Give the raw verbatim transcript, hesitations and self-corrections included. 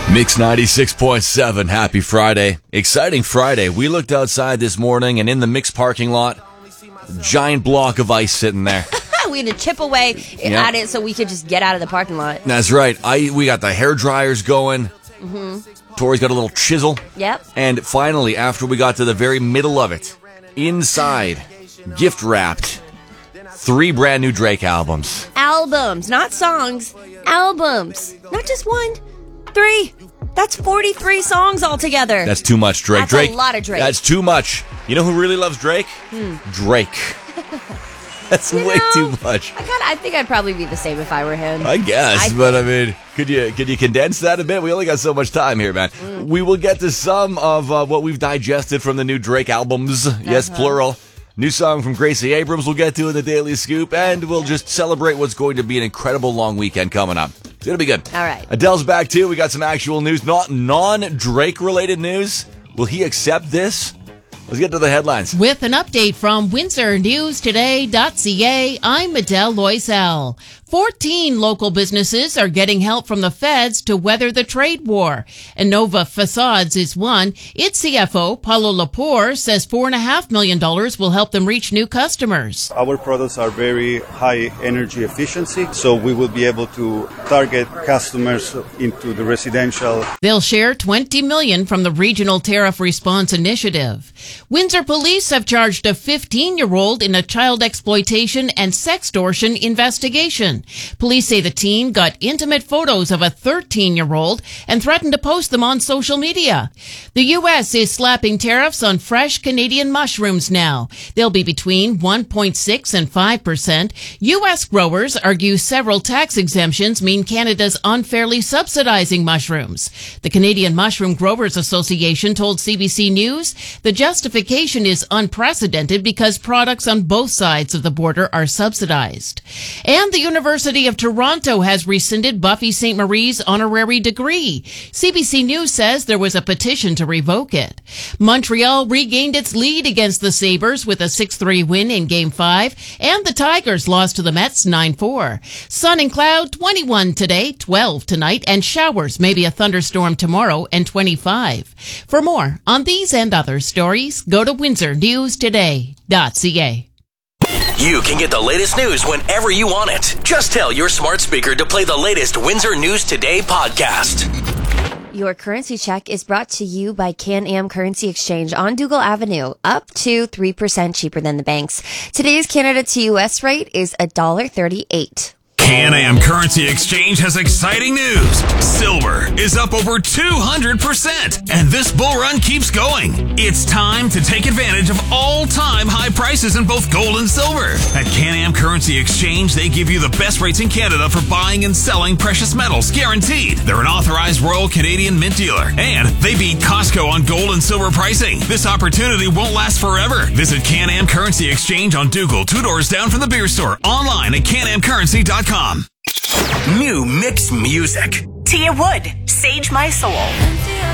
Mix ninety-six point seven, happy Friday. Exciting Friday. We looked outside this morning and in the Mix parking lot, giant block of ice sitting there. We had to chip away Yep. at it so we could just get out of the parking lot. That's right. I We got the hair dryers going. Mm-hmm. Tori's got a little chisel. Yep. And finally, after we got to the very middle of it, inside, gift wrapped, three brand new Drake albums. Albums, not songs. Albums. Not just one, three. That's forty-three songs altogether. That's too much, Drake. That's Drake. a lot of Drake. That's too much. You know who really loves Drake? Hmm. Drake. That's You way know, too much. I kind I think I'd probably be the same if I were him. I guess, I but I mean, could you could you condense that a bit? We only got so much time here, man. Mm. We will get to some of uh, what we've digested from the new Drake albums. Yes, Uh-huh. plural. New song from Gracie Abrams we'll get to in the Daily Scoop, and we'll just celebrate what's going to be an incredible long weekend coming up. It's going to be good. All right. Adele's back, too. We got some actual news, not non-Drake-related news. Will he accept this? Let's get to the headlines. With an update from Windsor News Today dot C A, I'm Adele Loisel. fourteen local businesses are getting help from the feds to weather the trade war. Innova Facades is one. Its C F O, Paulo Lepore, says four point five million dollars will help them reach new customers. Our products are very high energy efficiency, so we will be able to target customers into the residential. They'll share twenty million dollars from the Regional Tariff Response Initiative. Windsor police have charged a fifteen-year-old in a child exploitation and sextortion investigation. Police say the teen got intimate photos of a thirteen-year-old and threatened to post them on social media. The U S is slapping tariffs on fresh Canadian mushrooms now. They'll be between one point six and five percent. U S growers argue several tax exemptions mean Canada's unfairly subsidizing mushrooms. The Canadian Mushroom Growers Association told C B C News the justification is unprecedented because products on both sides of the border are subsidized. And the University of Toronto has rescinded Buffy Sainte Marie's honorary degree. C B C News says there was a petition to revoke it. Montreal regained its lead against the Sabres with a six three win in Game five, and the Tigers lost to the Mets nine four. Sun and cloud, twenty-one today, twelve tonight, and showers, maybe a thunderstorm tomorrow, and twenty-five. For more on these and other stories, go to Windsor News Today dot C A. You can get the latest news whenever you want it. Just tell your smart speaker to play the latest Windsor News Today podcast. Your currency check is brought to you by Can-Am Currency Exchange on Dougal Avenue, up to three percent cheaper than the banks. Today's Canada to U S rate is one dollar thirty-eight. Can-Am Currency Exchange has exciting news. Silver is up over two hundred percent, and this bull run keeps going. It's time to take advantage of all-time high prices in both gold and silver. At Can-Am Currency Exchange, they give you the best rates in Canada for buying and selling precious metals, guaranteed. They're an authorized Royal Canadian Mint dealer, and they beat Costco on gold and silver pricing. This opportunity won't last forever. Visit Can-Am Currency Exchange on Dougal, two doors down from the beer store, online at can am currency dot com. New Mix music. Tia Wood, Sage My Soul.